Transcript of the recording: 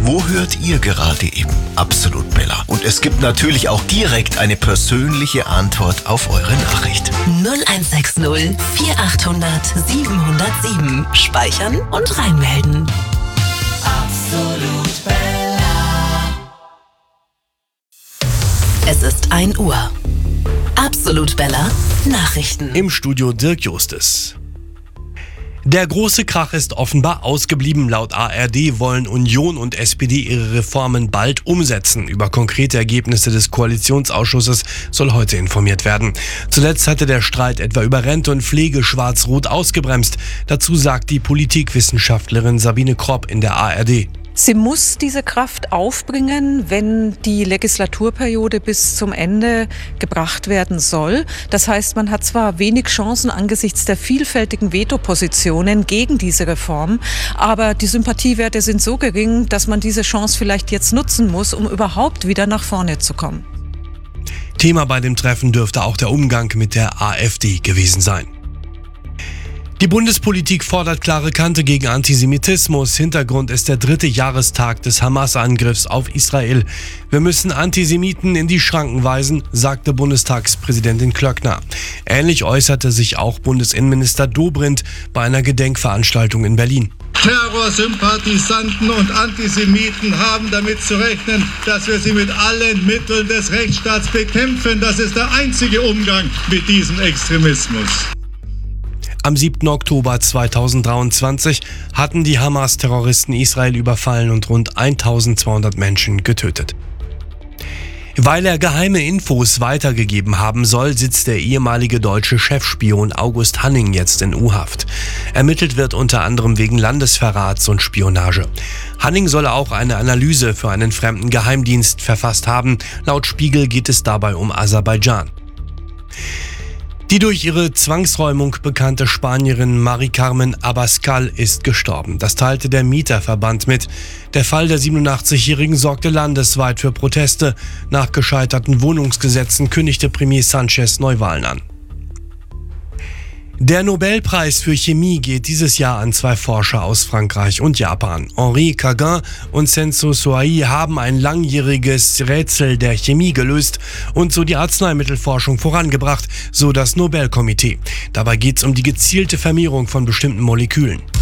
Wo hört ihr gerade eben Absolut Bella? Und es gibt natürlich auch direkt eine persönliche Antwort auf eure Nachricht. 0160 4800 707. Speichern und reinmelden. Absolut Bella. Es ist 1 Uhr. Absolut Bella Nachrichten. Im Studio Dirk Justes. Der große Krach ist offenbar ausgeblieben. Laut ARD wollen Union und SPD ihre Reformen bald umsetzen. Über konkrete Ergebnisse des Koalitionsausschusses soll heute informiert werden. Zuletzt hatte der Streit etwa über Rente und Pflege schwarz-rot ausgebremst. Dazu sagt die Politikwissenschaftlerin Sabine Kropp in der ARD. Sie muss diese Kraft aufbringen, wenn die Legislaturperiode bis zum Ende gebracht werden soll. Das heißt, man hat zwar wenig Chancen angesichts der vielfältigen Vetopositionen gegen diese Reform, aber die Sympathiewerte sind so gering, dass man diese Chance vielleicht jetzt nutzen muss, um überhaupt wieder nach vorne zu kommen. Thema bei dem Treffen dürfte auch der Umgang mit der AfD gewesen sein. Die Bundespolitik fordert klare Kante gegen Antisemitismus. Hintergrund ist der 3. Jahrestag des Hamas-Angriffs auf Israel. Wir müssen Antisemiten in die Schranken weisen, sagte Bundestagspräsidentin Klöckner. Ähnlich äußerte sich auch Bundesinnenminister Dobrindt bei einer Gedenkveranstaltung in Berlin. Terrorsympathisanten und Antisemiten haben damit zu rechnen, dass wir sie mit allen Mitteln des Rechtsstaats bekämpfen. Das ist der einzige Umgang mit diesem Extremismus. Am 7. Oktober 2023 hatten die Hamas-Terroristen Israel überfallen und rund 1200 Menschen getötet. Weil er geheime Infos weitergegeben haben soll, sitzt der ehemalige deutsche Chefspion August Hanning jetzt in U-Haft. Ermittelt wird unter anderem wegen Landesverrats und Spionage. Hanning soll auch eine Analyse für einen fremden Geheimdienst verfasst haben. Laut Spiegel geht es dabei um Aserbaidschan. Die durch ihre Zwangsräumung bekannte Spanierin Mari Carmen Abascal ist gestorben. Das teilte der Mieterverband mit. Der Fall der 87-Jährigen sorgte landesweit für Proteste. Nach gescheiterten Wohnungsgesetzen kündigte Premier Sanchez Neuwahlen an. Der Nobelpreis für Chemie geht dieses Jahr an 2 Forscher aus Frankreich und Japan. Henri Cagin und Senso Soai haben ein langjähriges Rätsel der Chemie gelöst und so die Arzneimittelforschung vorangebracht, so das Nobelkomitee. Dabei geht es um die gezielte Vermehrung von bestimmten Molekülen.